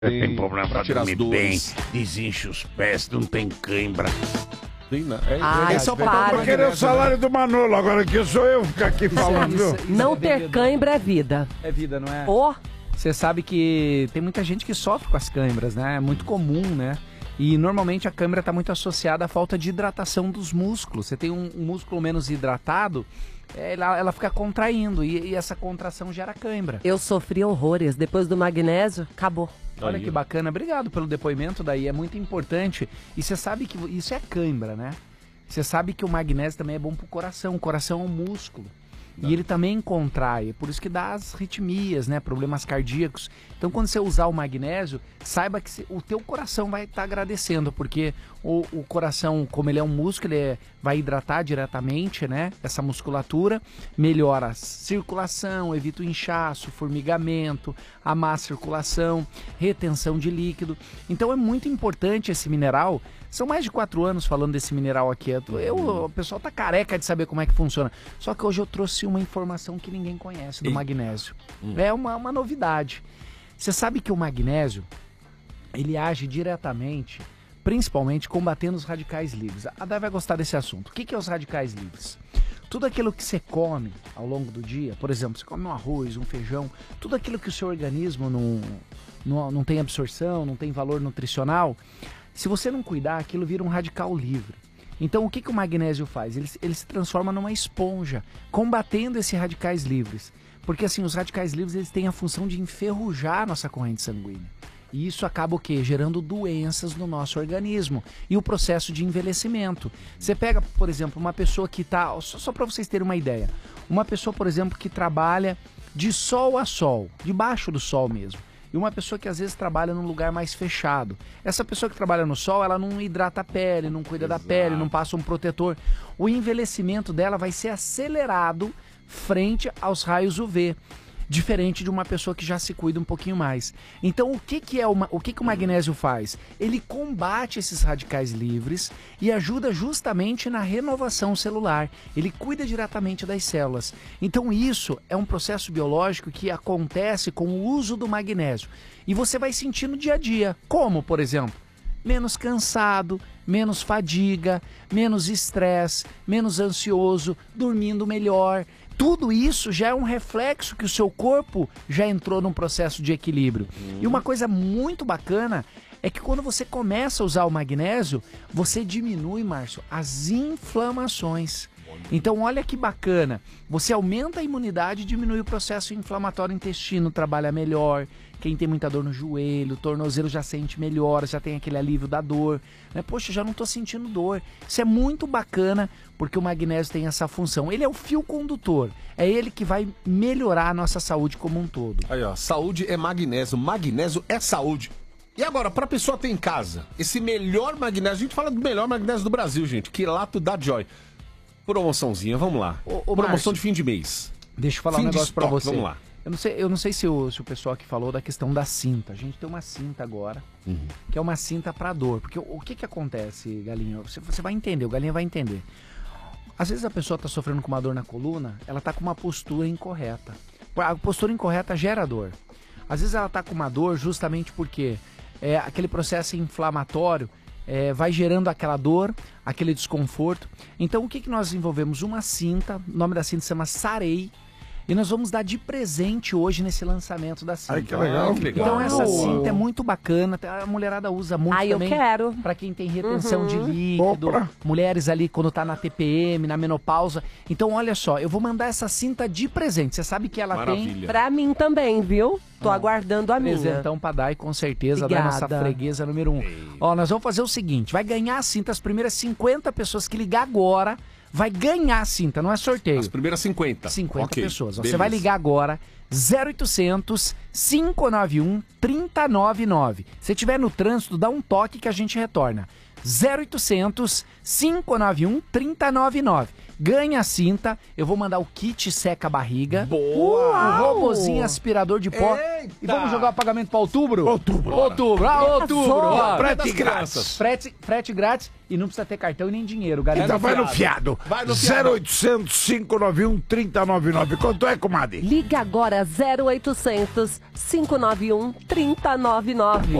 Tem problema pra tirar as dormir bem, dores. desincha os pés, não tem cãibra. Esse é o papel. Vou querer o salário do Manolo, agora que sou eu ficar aqui falando, viu? Não ter cãibra é vida. É vida, não é? Ó. Você sabe que tem muita gente que sofre com as câimbras, né? É muito comum, né? E normalmente a câimbra está muito associada à falta de hidratação dos músculos. Você tem um músculo menos hidratado, ela fica contraindo e essa contração gera câimbra. Eu sofri horrores. Depois do magnésio, acabou. Olha que bacana. Obrigado pelo depoimento daí. É muito importante. E você sabe que isso é câimbra, né? Você sabe que o magnésio também é bom pro coração. O coração é um músculo. E ele também contrai, por isso que dá as arritmias, né, problemas cardíacos. Então quando você usar o magnésio, saiba que o teu coração vai estar agradecendo, porque o coração, como ele é um músculo, ele vai hidratar diretamente, né, essa musculatura, melhora a circulação, evita o inchaço, formigamento, a má circulação, retenção de líquido. Então é muito importante esse mineral. São mais de 4 anos falando desse mineral aqui. O pessoal tá careca de saber como é que funciona. Só que hoje eu trouxe uma informação que ninguém conhece do magnésio. É uma novidade. Você sabe que o magnésio, ele age diretamente, principalmente combatendo os radicais livres. A Dai vai gostar desse assunto. O que é os radicais livres? Tudo aquilo que você come ao longo do dia, por exemplo, você come um arroz, um feijão, tudo aquilo que o seu organismo não tem absorção, não tem valor nutricional, se você não cuidar, aquilo vira um radical livre. Então, o que o magnésio faz? Ele se transforma numa esponja, combatendo esses radicais livres. Porque, assim, os radicais livres eles têm a função de enferrujar a nossa corrente sanguínea. E isso acaba o quê? Gerando doenças no nosso organismo. E o processo de envelhecimento. Você pega, por exemplo, uma pessoa que está... Só para vocês terem uma ideia. Uma pessoa, por exemplo, que trabalha de sol a sol, debaixo do sol mesmo. E uma pessoa que às vezes trabalha num lugar mais fechado. Essa pessoa que trabalha no sol, ela não hidrata a pele, não cuida da pele, não passa um protetor. O envelhecimento dela vai ser acelerado frente aos raios UV. Diferente de uma pessoa que já se cuida um pouquinho mais. Então, o que o magnésio faz? Ele combate esses radicais livres e ajuda justamente na renovação celular. Ele cuida diretamente das células. Então, isso é um processo biológico que acontece com o uso do magnésio. E você vai sentir no dia a dia. Como, por exemplo? Menos cansado, menos fadiga, menos estresse, menos ansioso, dormindo melhor. Tudo isso já é um reflexo que o seu corpo já entrou num processo de equilíbrio. E uma coisa muito bacana é que quando você começa a usar o magnésio, você diminui, Márcio, as inflamações. Então olha que bacana, você aumenta a imunidade e diminui o processo inflamatório, o intestino trabalha melhor. Quem tem muita dor no joelho, tornozelo já sente melhor, já tem aquele alívio da dor, né? Poxa, já não estou sentindo dor. Isso é muito bacana porque o magnésio tem essa função. Ele é o fio condutor, é ele que vai melhorar a nossa saúde como um todo. Aí ó, saúde é magnésio é saúde. E agora, pra pessoa ter em casa, esse melhor magnésio, a gente fala do melhor magnésio do Brasil, gente, Quilato da Joy. Promoçãozinha, vamos lá. Ô, promoção Márcio, de fim de mês. Deixa eu falar um negócio pra você. Vamos lá. Eu não sei se o pessoal que falou da questão da cinta. A gente tem uma cinta agora, que é uma cinta para dor. Porque o que acontece, Galinha? Você vai entender, o Galinha vai entender. Às vezes a pessoa está sofrendo com uma dor na coluna, ela está com uma postura incorreta. A postura incorreta gera dor. Às vezes ela está com uma dor justamente porque aquele processo inflamatório vai gerando aquela dor, aquele desconforto. Então o que nós desenvolvemos? Uma cinta, o nome da cinta se chama Sarei. E nós vamos dar de presente hoje nesse lançamento da cinta. Ai, que legal. Então essa cinta é muito bacana, a mulherada usa muito também. Eu quero. Pra quem tem retenção de líquido, mulheres ali quando tá na TPM, na menopausa. Então olha só, eu vou mandar essa cinta de presente. Você sabe que ela tem... Pra mim também, viu? Tô aguardando a minha. Presentão pra Dai, com certeza. Obrigada. Da nossa freguesa número 1. Ó, nós vamos fazer o seguinte, vai ganhar a cinta, as primeiras 50 pessoas que ligar agora... Vai ganhar a cinta, não é sorteio. As primeiras 50. 50 okay, pessoas. Você beleza. vai ligar agora, 0800 591 3099. Se tiver no trânsito, dá um toque que a gente retorna. 0800 591 3099. Ganha a cinta, eu vou mandar o kit seca barriga. Boa! O robozinho aspirador de pó. Eita! E vamos jogar o pagamento para outubro? Outubro. Outubro. Ó. Frete grátis. Frete grátis e não precisa ter cartão e nem dinheiro. Garantia. Então vai no fiado. Vai no fiado. 0800 591 3099. Quanto é, comadre? Liga agora 0800 591 3099.